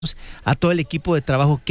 a todo el equipo de trabajo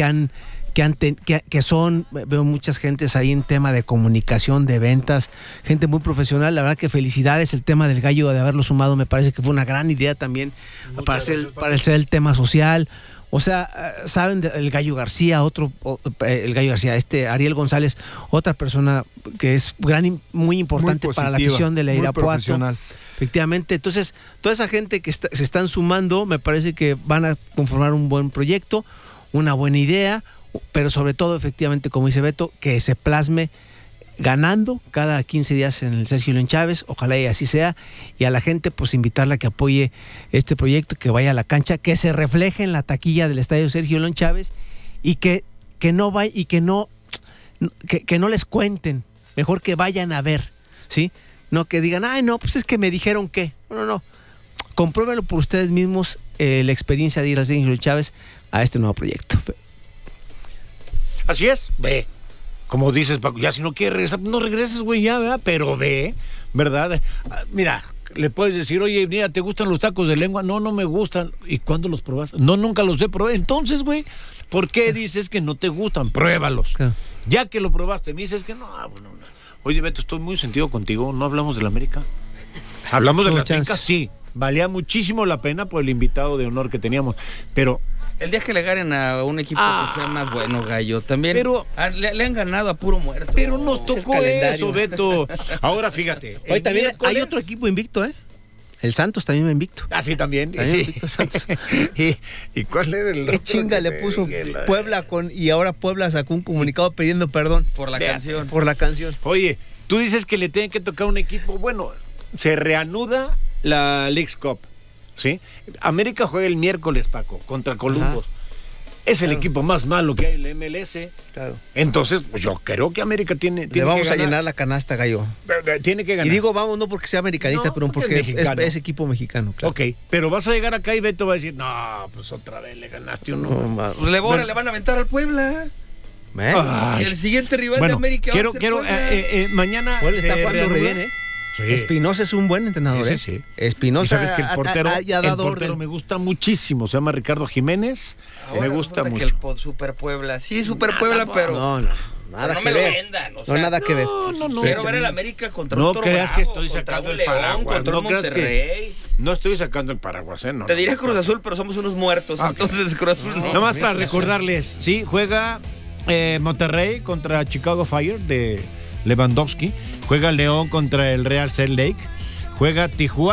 veo muchas gentes ahí en tema de comunicación, de ventas, gente muy profesional. La verdad que felicidades, el tema del gallo, de haberlo sumado, me parece que fue una gran idea también para hacer el tema social. O sea, saben, el Gallo García, Ariel González, otra persona que es muy importante muy positiva, para la afición de la Irapuato. Efectivamente, entonces toda esa gente que se están sumando, me parece que van a conformar un buen proyecto, una buena idea, pero sobre todo, efectivamente, como dice Beto, que se plasme ganando cada 15 días en el Sergio León Chávez, ojalá y así sea, y a la gente pues invitarla a que apoye este proyecto, que vaya a la cancha, que se refleje en la taquilla del estadio Sergio León Chávez, y que no les cuenten, mejor que vayan a ver, ¿sí? No que digan, ay no, pues es que me dijeron que, no, compruébenlo por ustedes mismos, la experiencia de ir al Sergio León Chávez a este nuevo proyecto. Así es, ve. Como dices, Paco, ya si no quieres regresar, no regreses, güey, ya, ¿verdad? Pero ve, ¿verdad? Mira, le puedes decir, oye, mira, ¿te gustan los tacos de lengua? No, no me gustan. ¿Y cuándo los probaste? No, nunca los he probado. Entonces, güey, ¿por qué dices que no te gustan? Pruébalos. Claro. Ya que lo probaste, me dices que no, bueno, no. Oye, Beto, estoy muy sentido contigo. ¿No hablamos de la América? Hablamos de la América, sí. Valía muchísimo la pena por el invitado de honor que teníamos, pero... El día que le ganen a un equipo que sea más bueno, Gallo, también pero, le han ganado a puro muerto. Pero nos tocó eso, Beto. Ahora fíjate. Hoy también hay otro equipo invicto, ¿eh? El Santos también va invicto. Ah, sí, también. Invicto, Santos. ¿Y cuál era el otro? Qué chinga le puso Puebla y ahora Puebla sacó un comunicado pidiendo perdón por la canción. Por la canción. Oye, tú dices que le tienen que tocar un equipo. Bueno, se reanuda la Leagues Cup. ¿Sí? América juega el miércoles, Paco, contra Columbus. Ajá. Es el equipo más malo que hay en la MLS. Claro. Entonces, pues yo creo que América tiene Le vamos a llenar la canasta, Gallo. Tiene que ganar. Y digo vamos no porque sea americanista, no, pero porque es equipo mexicano. Claro. Ok, pero vas a llegar acá y Beto va a decir, no, pues otra vez le ganaste uno. Le van a aventar al Puebla. El siguiente rival de América. Quiero mañana. Puebla está jugando re bien, ¿eh? Sí. Espinosa es un buen entrenador, sí. Espinosa, sabes que el portero me gusta muchísimo, se llama Ricardo Jiménez. Me gusta mucho. Que el Super Puebla, sí, Super Puebla, pero nada no que me ver. lo vendan, o sea, no nada que ver. No. Quiero ver el América contra no un Toro creas Bravo, que estoy sacando el paraguas, contra no creas Monterrey. No estoy sacando el paraguas, no. Te diré Cruz Azul, pero somos unos muertos, entonces Cruz Azul no. Nomás para recordarles, sí, juega Monterrey contra Chicago Fire de Lewandowski, juega León contra el Real Salt Lake, juega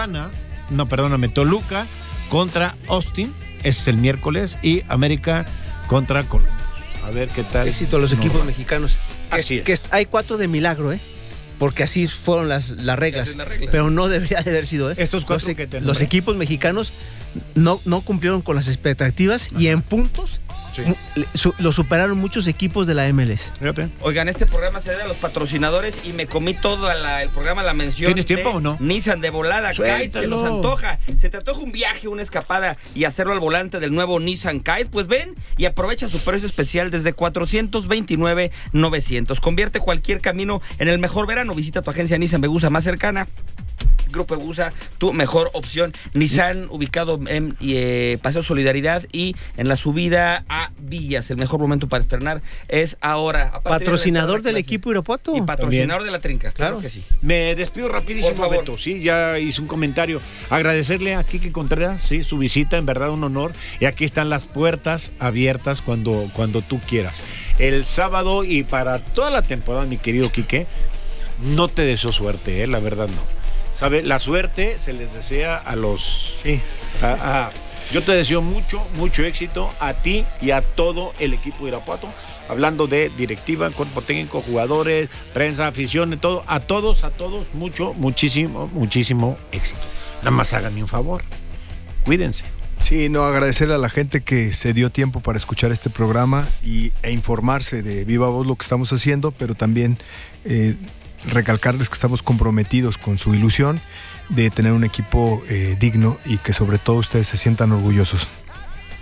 Toluca contra Austin, es el miércoles, y América contra Columbus. A ver qué tal. Éxito a los equipos mexicanos. Así es. Que hay 4 de milagro, porque así fueron las reglas. Pero no debería de haber sido, Estos 4 que tenemos. Los equipos mexicanos no cumplieron con las expectativas. Ajá. Y en puntos lo superaron muchos equipos de la MLS. Fíjate. Oigan, este programa se debe a los patrocinadores y me comí todo el programa, la mención. ¿Tienes tiempo o no? Nissan de volada, Kite, se nos antoja. ¿Se te antoja un viaje, una escapada y hacerlo al volante del nuevo Nissan Kite? Pues ven y aprovecha su precio especial desde $429,900. Convierte cualquier camino en el mejor verano. Visita tu agencia Nissan Vegusa más cercana. Grupo Vegusa, tu mejor opción. Nissan, ubicado en Paseo Solidaridad y en la subida a Villas. El mejor momento para estrenar es ahora. Patrocinador del equipo Irapuato. Y patrocinador de la Trinca, claro que sí. Me despido rapidísimo, Beto. Sí, ya hice un comentario. Agradecerle a Quique Contreras, sí, su visita, en verdad un honor. Y aquí están las puertas abiertas cuando tú quieras. El sábado y para toda la temporada, mi querido Quique, no te deseo suerte, la verdad no. ¿Sabe? La suerte se les desea a los... Sí. Yo te deseo mucho éxito a ti y a todo el equipo de Irapuato. Hablando de directiva, cuerpo técnico, jugadores, prensa, afición, todo. A todos, muchísimo éxito. Nada más háganme un favor. Cuídense. Sí, agradecerle a la gente que se dio tiempo para escuchar este programa e informarse de viva voz lo que estamos haciendo, pero también... recalcarles que estamos comprometidos con su ilusión de tener un equipo digno y que sobre todo ustedes se sientan orgullosos.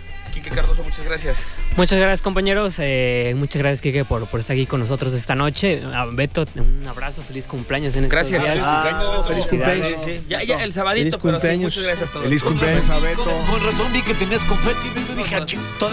Quique Cardoso, muchas gracias. Muchas gracias, compañeros. Muchas gracias, Quique, por estar aquí con nosotros esta noche. A Beto, un abrazo, feliz cumpleaños en estos Gracias. días. Feliz cumpleaños. Ya el sabadito, Feliz pero sí, cumpleaños. muchas gracias a todos. Feliz cumpleaños a Beto. Con razón vi que tenías confeti, y dije,